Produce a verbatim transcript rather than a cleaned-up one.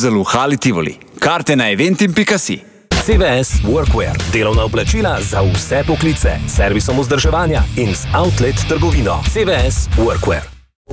Univerzal v Hali Tivoli. Karte na eventim pika si. C V S Workwear. Delovna oblačila za vse poklice. Servisom vzdrževanja in z outlet trgovino. C V S Workwear.